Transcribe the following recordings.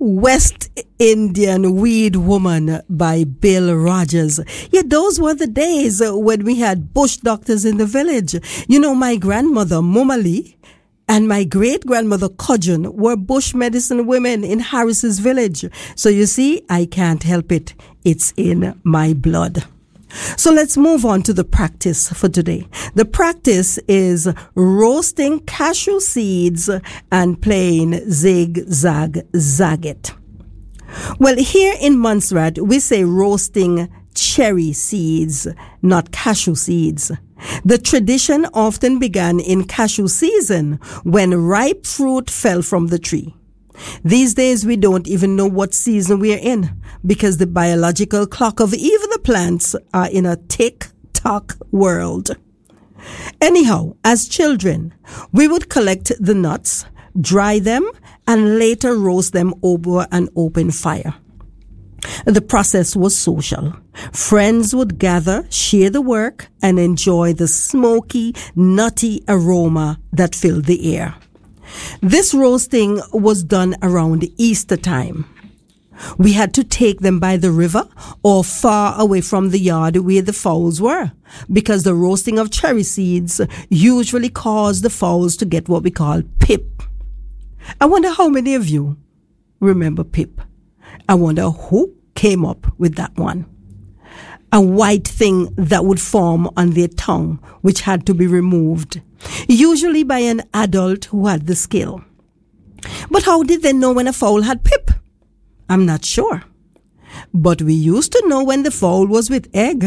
West Indian Weed Woman by Bill Rogers. Yeah, those were the days when we had bush doctors in the village. You know, my grandmother, Mumali, and my great-grandmother, Cudgeon, were bush medicine women in Harris's village. So you see, I can't help it. It's in my blood. So let's move on to the practice for today. The practice is roasting cashew seeds and playing zig, zag, zag it. Well, here in Montserrat, we say roasting cherry seeds, not cashew seeds. The tradition often began in cashew season when ripe fruit fell from the tree. These days, we don't even know what season we're in because the biological clock of even the plants are in a tick-tock world. Anyhow, as children, we would collect the nuts, dry them, and later roast them over an open fire. The process was social. Friends would gather, share the work, and enjoy the smoky, nutty aroma that filled the air. This roasting was done around Easter time. We had to take them by the river or far away from the yard where the fowls were, because the roasting of cherry seeds usually caused the fowls to get what we call pip. I wonder how many of you remember pip. I wonder who came up with that one. A white thing that would form on their tongue, which had to be removed, usually by an adult who had the skill. But how did they know when a fowl had pip? I'm not sure. But we used to know when the fowl was with egg.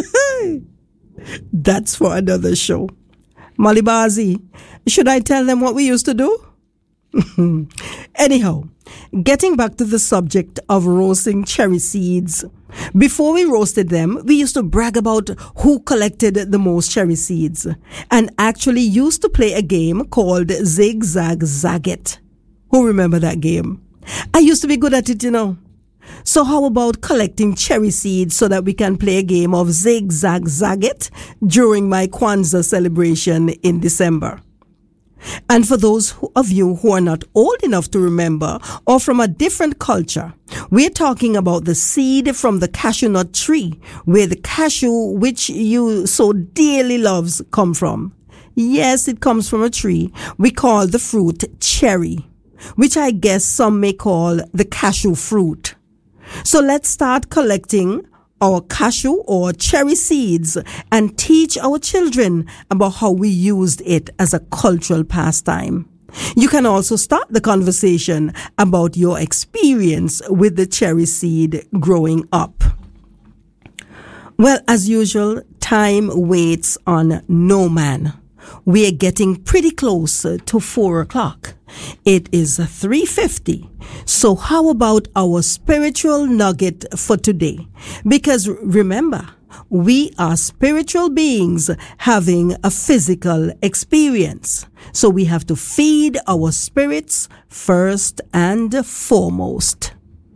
That's for another show. Molly Bazi, should I tell them what we used to do? Anyhow, getting back to the subject of roasting cherry seeds. Before we roasted them, we used to brag about who collected the most cherry seeds and actually used to play a game called Zig Zag Zag It. Who remember that game? I used to be good at it, you know. So how about collecting cherry seeds so that we can play a game of Zig Zag Zag It during my Kwanzaa celebration in December? And for those of you who are not old enough to remember or from a different culture, we're talking about the seed from the cashew nut tree, where the cashew, which you so dearly loves, come from. Yes, it comes from a tree we call the fruit cherry, which I guess some may call the cashew fruit. So let's start collecting our cashew or cherry seeds and teach our children about how we used it as a cultural pastime. You can also start the conversation about your experience with the cherry seed growing up. Well, as usual, time waits on no man. We are getting pretty close to 4 o'clock. It is 3:50. So how about our spiritual nugget for today? Because remember, we are spiritual beings having a physical experience. So we have to feed our spirits first and foremost.